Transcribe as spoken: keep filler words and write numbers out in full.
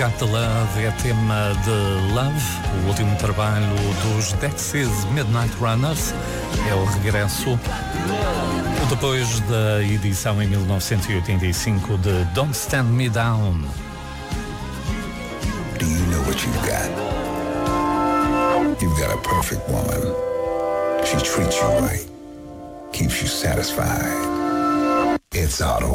Got the Love é tema de Love, o último trabalho dos Dexys Midnight Runners, é o regresso depois da edição em mil novecentos e oitenta e cinco de Don't Stand Me Down. Do you know what you've got? You've got a perfect woman. She treats you right, keeps you satisfied. It's Auto